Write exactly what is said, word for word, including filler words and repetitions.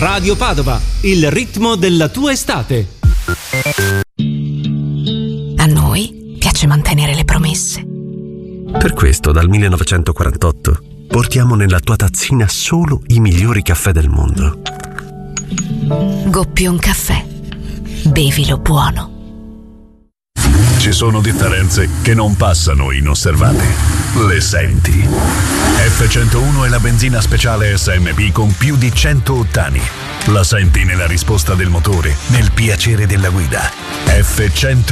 Radio Padova, il ritmo della tua estate. A noi piace mantenere le promesse. Per questo dal millenovecentoquarantotto portiamo nella tua tazzina solo i migliori caffè del mondo. Goppion Caffè. Bevilo buono. Ci sono differenze che non passano inosservate. Le senti? F centouno è la benzina speciale S M P con più di cento ottani. La senti nella risposta del motore, nel piacere della guida. F cento